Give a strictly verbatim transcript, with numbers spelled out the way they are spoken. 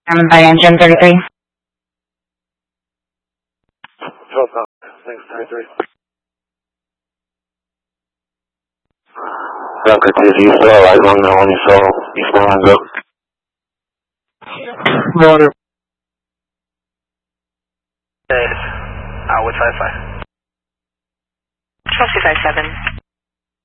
I'm by engine thirty-three. Thanks, thirty-three. Dunker two, do you still right along there when you saw East Lines up? Roger. Yes. Uh, with five five. Chelsea five seven.